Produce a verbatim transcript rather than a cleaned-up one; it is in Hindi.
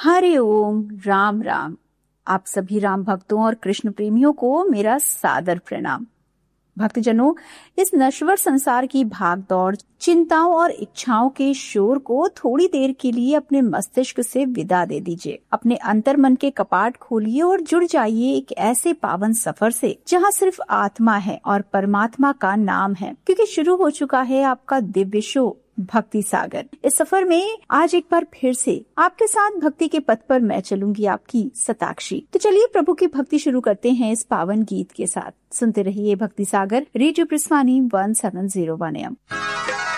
हरे ओम, राम राम। आप सभी राम भक्तों और कृष्ण प्रेमियों को मेरा सादर प्रणाम। भक्तजनों, इस नश्वर संसार की भागदौड़, चिंताओं और इच्छाओं के शोर को थोड़ी देर के लिए अपने मस्तिष्क से विदा दे दीजिए। अपने अंतर मन के कपाट खोलिए और जुड़ जाइए एक ऐसे पावन सफर से जहां सिर्फ आत्मा है और परमात्मा का नाम है, क्योंकि शुरू हो चुका है आपका दिव्य शो भक्ति सागर। इस सफर में आज एक बार फिर से आपके साथ भक्ति के पथ पर मैं चलूंगी, आपकी सताक्षी। तो चलिए प्रभु की भक्ति शुरू करते हैं इस पावन गीत के साथ। सुनते रहिए भक्ति सागर, radio प्रिस्वानी one seven zero one M.